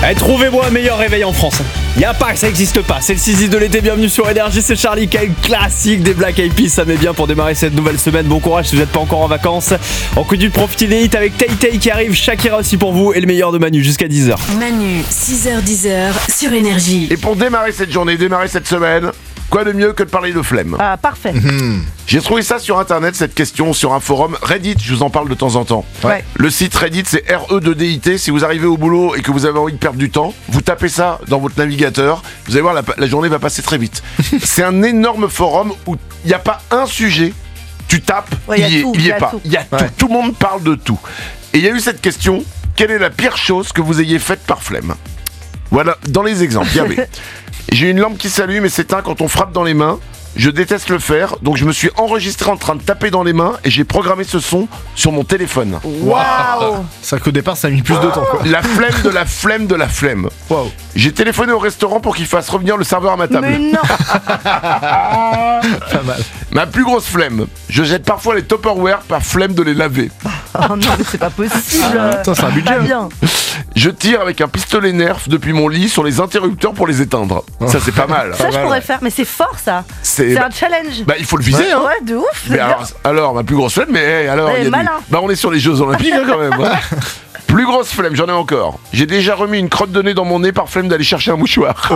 Allez, trouvez-moi un meilleur réveil en France. Y a pas, ça existe pas. C'est le 6 de l'été, bienvenue sur Énergie, c'est Charlie Kyle, classique des Black Eyed Peas. Ça met bien pour démarrer cette nouvelle semaine. Bon courage si vous n'êtes pas encore en vacances. On continue de profiter des hits avec Tay Tay qui arrive, Shakira aussi pour vous et le meilleur de Manu jusqu'à 10h. Manu, 6h-10h sur Énergie. Et pour démarrer cette journée, démarrer cette semaine, quoi de mieux que de parler de flemme? Ah, parfait. J'ai trouvé ça sur internet, cette question, sur un forum Reddit, je vous en parle de temps en temps. Ouais. Le site Reddit, c'est RE2DIT. Si vous arrivez au boulot et que vous avez envie de perdre du temps, vous tapez ça dans votre navigateur, vous allez voir, la journée va passer très vite. C'est un énorme forum où il n'y a pas un sujet, tu tapes, Ouais, il y est pas. tout. Il y a tout, tout le monde parle de tout. Et il y a eu cette question, quelle est la pire chose que vous ayez faite par flemme? Voilà, dans les exemples, il y avait... J'ai une lampe qui s'allume et s'éteint quand on frappe dans les mains. Je déteste le faire, donc je me suis enregistré en train de taper dans les mains et j'ai programmé ce son sur mon téléphone. Waouh. C'est qu'au départ, ça a mis plus de temps, quoi. La flemme de la flemme de la flemme. Waouh. J'ai téléphoné au restaurant pour qu'il fasse revenir le serveur à ma table. Mais non. Pas mal. Ma plus grosse flemme, je jette parfois les Tupperware par flemme de les laver. Oh non, mais c'est pas possible. Attends, c'est un budget. Pas bien. Je tire avec un pistolet Nerf depuis mon lit sur les interrupteurs pour les éteindre. Ça c'est pas mal. Ça, je mal, pourrais ouais. faire, mais c'est fort ça. C'est C'est un challenge. bah il faut le viser hein. Ouais, de ouf. Mais c'est alors ma plus grosse flemme, mais hey, alors Ouais, il y a malin. bah on est sur les Jeux Olympiques hein, quand même. Hein. Plus grosse flemme, j'en ai encore. J'ai déjà remis une crotte de nez dans mon nez par flemme d'aller chercher un mouchoir.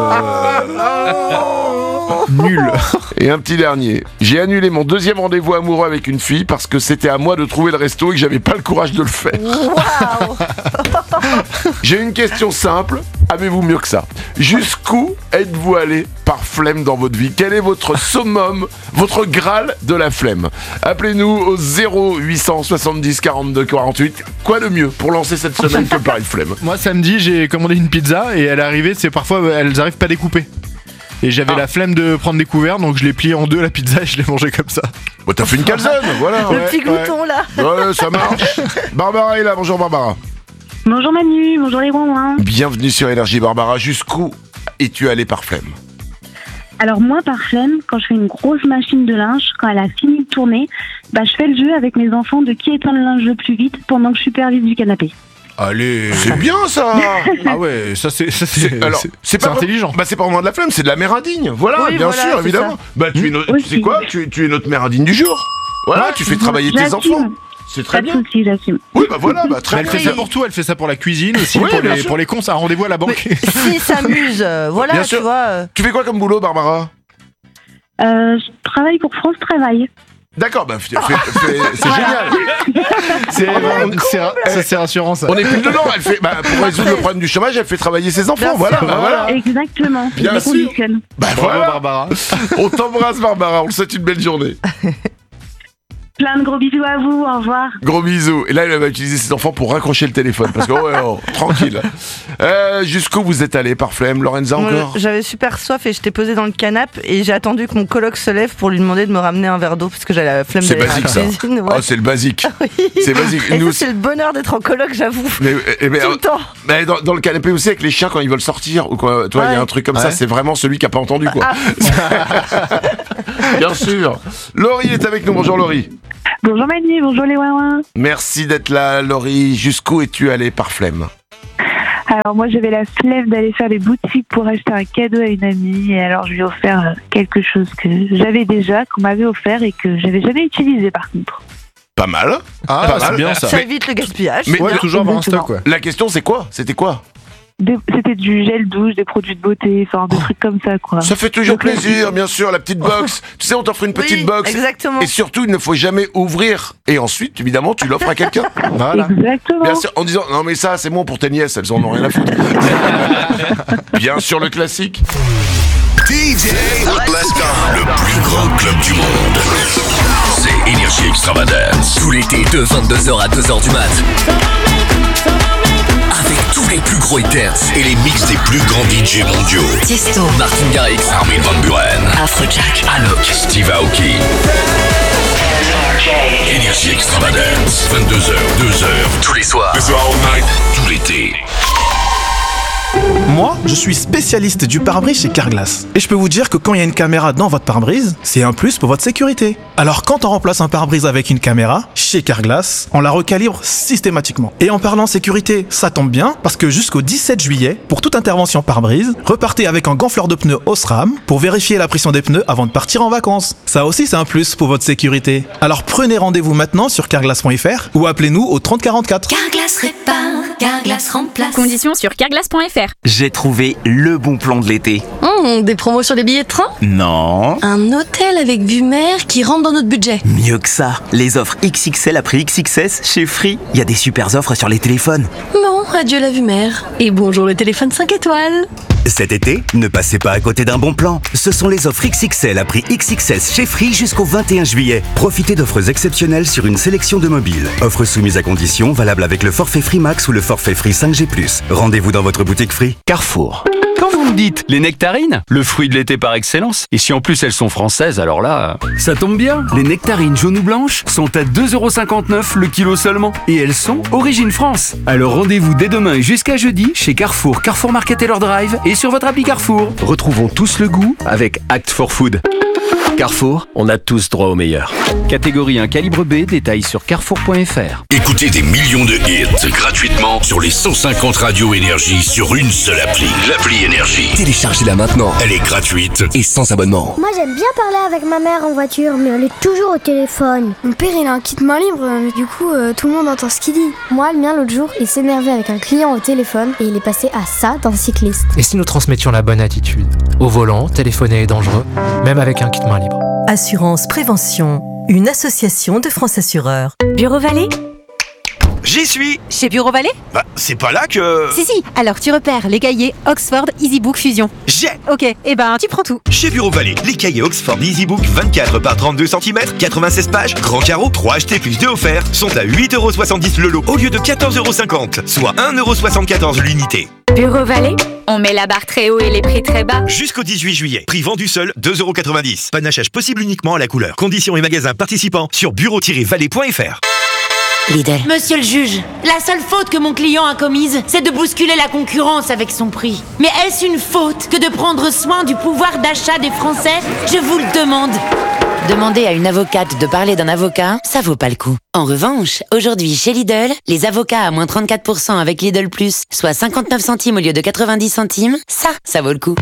Nul. Et un petit dernier. J'ai annulé mon deuxième rendez-vous amoureux avec une fille parce que c'était à moi de trouver le resto et que j'avais pas le courage de le faire. Waouh. J'ai une question simple. Avez-vous mieux que ça? Jusqu'où êtes-vous allé par flemme dans votre vie? Quel est votre summum, votre graal de la flemme? Appelez-nous au 0800 70 42 48. Quoi de mieux pour lancer cette semaine que parler de flemme? Moi, samedi, j'ai commandé une pizza et elle est arrivée, c'est parfois, elles arrivent pas découpées. Et j'avais la flemme de prendre des couverts, donc je l'ai plié en deux la pizza et je l'ai mangée comme ça. Bah, t'as fait une calzone, voilà. Le petit glouton là. Ouais, ça marche. Barbara est là, bonjour Barbara. Bonjour Manu, bonjour les ouin-ouin. Bienvenue sur Énergie Barbara. Jusqu'où es-tu allé par flemme? Alors moi par flemme, quand je fais une grosse machine de linge, quand elle a fini de tourner, bah je fais le jeu avec mes enfants de qui éteint le linge le plus vite pendant que je supervise du canapé. Allez. C'est bien ça. Ah ouais, ça c'est Alors, c'est pas intelligent. Bah c'est pas vraiment de la flemme, c'est de la mère indigne. Voilà, Oui, bien voilà, sûr, c'est évidemment. ça. Bah tu sais quoi, tu es notre mère indigne du jour. Voilà, tu fais travailler tes J'assume. enfants. C'est très Pas de bien. soucis, j'assume. Oui, bah voilà, bah très Elle bien. fait ça pour tout, elle fait ça pour la cuisine aussi, Oui, bien sûr. pour les cons, c'est un rendez-vous à la banque. S'ils s'amusent, voilà, Bien tu sûr. vois. Tu fais quoi comme boulot, Barbara? Je travaille pour France Travail. D'accord, bah c'est génial. C'est rassurant ça. On est plus dedans. Elle fait, bah, pour résoudre le problème du chômage, elle fait travailler ses enfants. Bien Voilà, sûr. bah voilà. Exactement. Bien Je les sûr. conditionne. Bah Bravo voilà. Barbara. On t'embrasse, Barbara. On te souhaite une belle journée. Plein de gros bisous à vous, au revoir. Gros bisous. Et là, elle va utiliser ses enfants pour raccrocher le téléphone. Parce que, tranquille. Jusqu'où vous êtes allé par flemme, Lorenza, encore? J'avais super soif et j'étais posée dans le canapé et j'ai attendu que mon coloc se lève pour lui demander de me ramener un verre d'eau parce que j'avais la flemme C'est d'aller à la basique, ça. cuisine. Ouais. Oh, c'est le basique. Oui. C'est basique. Et Nous, ça, c'est le bonheur d'être en coloc, j'avoue. mais, Tout le temps. mais dans le canapé aussi, avec les chiens, quand ils veulent sortir, ou quoi, toi, il y a un truc comme ça, c'est vraiment celui qui a pas entendu, quoi. Bien sûr. Laurie est avec nous. Bonjour, Laurie. Bonjour Manu, bonjour les ouin-ouin. Merci d'être là, Laurie. Jusqu'où es-tu allé par flemme? Alors moi j'avais la flemme d'aller faire des boutiques pour acheter un cadeau à une amie et alors je lui ai offert quelque chose que j'avais déjà, qu'on m'avait offert et que j'avais jamais utilisé par contre. Pas mal. Ah, Pas c'est mal. bien ça. Ça évite le gaspillage. Mais- Ouais, toujours avoir un stock, quoi. La question, c'est quoi? C'était quoi? C'était du gel douche, des produits de beauté, enfin des trucs comme ça quoi. Ça fait toujours Donc, plaisir, bien sûr, la petite box. Tu sais, on t'offre une petite Oui, box. exactement. Et surtout, il ne faut jamais ouvrir. Et ensuite, évidemment, tu l'offres à quelqu'un. Voilà. Exactement. Bien sûr, en disant, non mais ça, c'est bon pour tes nièces, elles en ont rien à foutre. Bien sûr, le classique. DJ, let's go. Le plus grand club du monde. C'est Énergie Extravagance. Tout l'été de 22h à 2h du mat. Avec tous les plus gros hit dance et les mix des plus grands DJ mondiaux. Tiesto, Martin Garrix, Armin van Buuren, Afrojack, Alok, Steve Aoki. Énergie Extravagance. 22h, 2h. Tous les soirs. Tout l'été. Moi, je suis spécialiste du pare-brise chez Carglass. Et je peux vous dire que quand il y a une caméra dans votre pare-brise, c'est un plus pour votre sécurité. Alors quand on remplace un pare-brise avec une caméra, chez Carglass, on la recalibre systématiquement. Et en parlant sécurité, ça tombe bien, parce que jusqu'au 17 juillet, pour toute intervention pare-brise, repartez avec un gonfleur de pneus Osram pour vérifier la pression des pneus avant de partir en vacances. Ça aussi, c'est un plus pour votre sécurité. Alors prenez rendez-vous maintenant sur carglass.fr ou appelez-nous au 30 44. Carglass répare, Carglass remplace. Conditions sur carglass.fr. J'ai trouvé le bon plan de l'été. Des promos sur les billets de train ? Non. Un hôtel avec vue mer qui rentre dans notre budget. Mieux que ça. Les offres XXL à prix XXS chez Free. Il y a des super offres sur les téléphones. Bon, adieu la vue mer. Et bonjour le téléphone 5 étoiles. Cet été, ne passez pas à côté d'un bon plan. Ce sont les offres XXL à prix XXS chez Free jusqu'au 21 juillet. Profitez d'offres exceptionnelles sur une sélection de mobiles. Offres soumises à conditions, valables avec le forfait Free Max ou le forfait Free 5G+. Rendez-vous dans votre boutique Free. Carrefour. Quand vous me dites les nectarines, le fruit de l'été par excellence, et si en plus elles sont françaises, alors là, ça tombe bien. Les nectarines jaunes ou blanches sont à 2,59€ le kilo seulement, et elles sont origine France. Alors rendez-vous dès demain et jusqu'à jeudi chez Carrefour, Carrefour Market Taylor Drive et sur votre appli Carrefour. Retrouvons tous le goût avec Act for Food. Carrefour, on a tous droit au meilleur. Catégorie 1 calibre B, détails sur carrefour.fr. Écoutez des millions de hits gratuitement sur les 150 radios Énergie sur une seule appli. L'appli Énergie. Téléchargez-la maintenant. Elle est gratuite Et sans abonnement. Moi j'aime bien parler avec ma mère en voiture, mais elle est toujours au téléphone. Mon père il a un kit main libre, mais du coup tout le monde entend ce qu'il dit. Moi le mien l'autre jour, il s'énervait avec un client au téléphone et il est passé à ça d'un cycliste. Et si nous transmettions la bonne attitude ? Au volant, téléphoner est dangereux, même avec un kit main libre. Assurance Prévention, une association de France Assureurs. Bureau Vallée ? J'y suis. Chez Bureau Vallée ? Bah, c'est pas là que... Si, alors tu repères les cahiers Oxford EasyBook Fusion. J'ai. Ok, tu prends tout. Chez Bureau Vallée, les cahiers Oxford EasyBook 24 par 32 cm, 96 pages, grand carreau, 3 achetés plus 2 offerts, sont à 8,70€ le lot au lieu de 14,50€, soit 1,74€ l'unité. Bureau Vallée ? On met la barre très haut et les prix très bas. Jusqu'au 18 juillet. Prix vendu seul, 2,90€. Panachage possible uniquement à la couleur. Conditions et magasins participants sur bureau-vallée.fr. Lidl. Monsieur le juge, la seule faute que mon client a commise, c'est de bousculer la concurrence avec son prix. Mais est-ce une faute que de prendre soin du pouvoir d'achat des Français ? Je vous le demande. Demander à une avocate de parler d'un avocat, ça vaut pas le coup. En revanche, aujourd'hui chez Lidl, les avocats à moins 34% avec Lidl Plus, soit 59 centimes au lieu de 90 centimes, ça vaut le coup.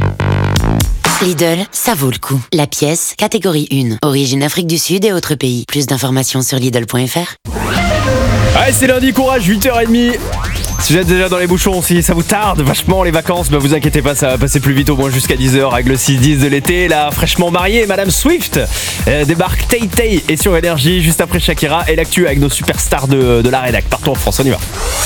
Lidl, ça vaut le coup. La pièce, catégorie 1. Origine Afrique du Sud et autres pays. Plus d'informations sur Lidl.fr. Allez, c'est lundi, courage, 8h30. Si vous êtes déjà dans les bouchons, si ça vous tarde vachement les vacances, vous inquiétez pas, ça va passer plus vite, au moins jusqu'à 10h avec le 6-10 de l'été. La fraîchement mariée Madame Swift débarque Tay Tay et sur Énergie juste après Shakira et l'actu avec nos superstars de la rédac partout en France. On y va.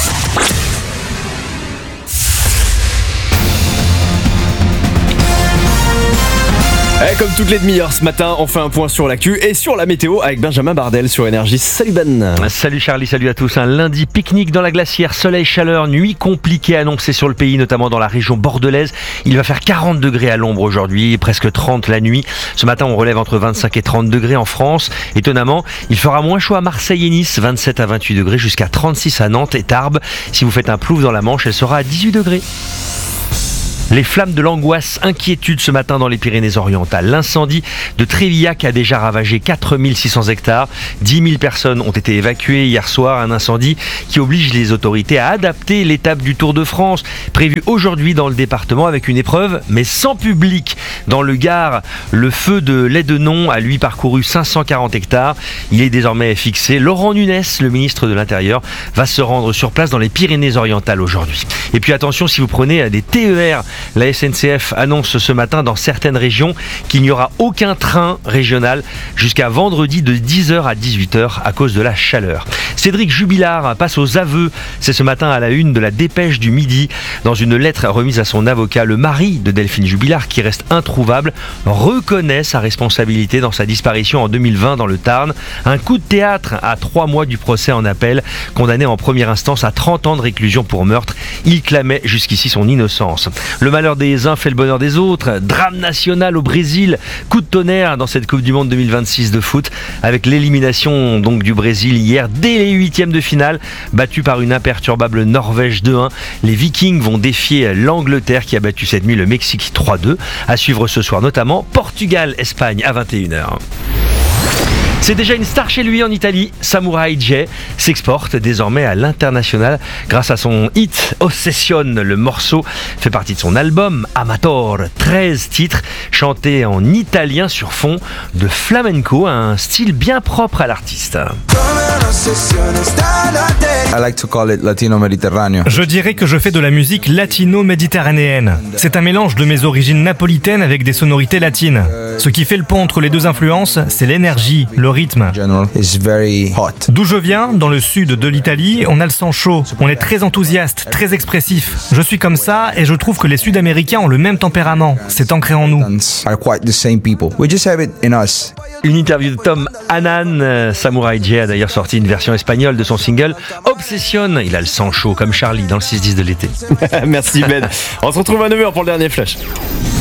Et comme toutes les demi-heures ce matin, on fait un point sur l'actu et sur la météo avec Benjamin Bardel sur Énergie. Salut Ben. Salut Charlie, salut à tous. Un lundi pique-nique dans la glacière, soleil, chaleur, nuit compliquée annoncée sur le pays, notamment dans la région bordelaise. Il va faire 40 degrés à l'ombre aujourd'hui, presque 30 la nuit. Ce matin, on relève entre 25 et 30 degrés en France. Étonnamment, il fera moins chaud à Marseille et Nice, 27 à 28 degrés, jusqu'à 36 à Nantes et Tarbes. Si vous faites un plouf dans la Manche, elle sera à 18 degrés. Les flammes de l'angoisse, inquiétude ce matin dans les Pyrénées-Orientales. L'incendie de Trévillac a déjà ravagé 4600 hectares. 10 000 personnes ont été évacuées hier soir. Un incendie qui oblige les autorités à adapter l'étape du Tour de France, prévue aujourd'hui dans le département avec une épreuve, mais sans public. Dans le Gard, le feu de Lédenon a lui parcouru 540 hectares. Il est désormais fixé. Laurent Nunez, le ministre de l'Intérieur, va se rendre sur place dans les Pyrénées-Orientales aujourd'hui. Et puis attention, si vous prenez des TER, la SNCF annonce ce matin dans certaines régions qu'il n'y aura aucun train régional jusqu'à vendredi de 10h à 18h à cause de la chaleur. Cédric Jubilard passe aux aveux. C'est ce matin à la une de la Dépêche du Midi. Dans une lettre remise à son avocat, le mari de Delphine Jubilard, qui reste introuvable, reconnaît sa responsabilité dans sa disparition en 2020 dans le Tarn. Un coup de théâtre à 3 mois du procès en appel, condamné en première instance à 30 ans de réclusion pour meurtre. Il clamait jusqu'ici son innocence. Le malheur des uns fait le bonheur des autres. Drame national au Brésil. Coup de tonnerre dans cette Coupe du Monde 2026 de foot, avec l'élimination donc du Brésil hier dès les huitièmes de finale, battu par une imperturbable Norvège 2-1. Les Vikings vont défier l'Angleterre qui a battu cette nuit le Mexique 3-2. À suivre ce soir notamment Portugal-Espagne à 21h. C'est déjà une star chez lui en Italie. Samurai J s'exporte désormais à l'international grâce à son hit Ossession. Le morceau fait partie de son album Amator. 13 titres chantés en italien sur fond de flamenco, un style bien propre à l'artiste. Je dirais que je fais de la musique latino-méditerranéenne. C'est un mélange de mes origines napolitaines avec des sonorités latines. Ce qui fait le pont entre les deux influences, c'est l'énergie, le rythme. D'où je viens, dans le sud de l'Italie, on a le sang chaud. On est très enthousiaste, très expressif. Je suis comme ça et je trouve que les Sud-Américains ont le même tempérament. C'est ancré en nous. Une interview de Tom Hannan. Samurai J a d'ailleurs sorti une version espagnole de son single Obsession. Il a le sang chaud comme Charlie dans le 6-10 de l'été. Merci Ben. On se retrouve à 9h pour le dernier flash.